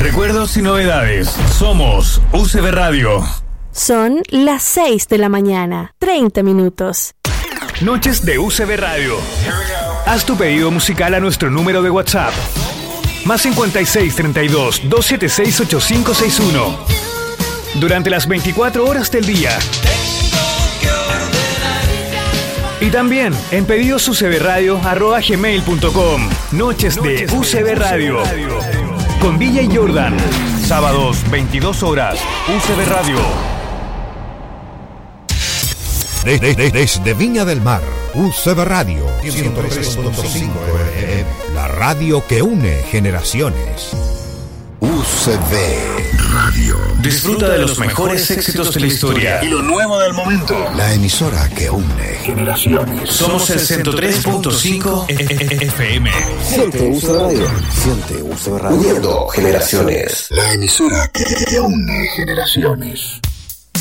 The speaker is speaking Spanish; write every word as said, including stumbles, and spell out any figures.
Recuerdos y novedades. Somos U C B Radio. Son las seis de la mañana, treinta minutos. Noches de U C B Radio. Haz tu pedido musical a nuestro número de WhatsApp. Más cincuenta y seis, treinta y dos, doscientos setenta y seis, ochenta y cinco sesenta y uno. Durante las veinticuatro horas del día. Y también en pedidosucbradio arroba gmail punto com. Noches, Noches de U C B Radio. Con D J Jordan. Sábados, veintidós horas. U C B Radio. Desde, desde, desde Viña del Mar, U C B Radio. ciento tres punto cinco F M. La radio que une generaciones. U C B Radio. Disfruta de los mejores éxitos de la historia y lo nuevo del momento. La emisora que une generaciones. Somos el ciento tres punto cinco F M. Siente U C B Radio. Siente U C B Radio. Uniendo generaciones. La emisora que une generaciones.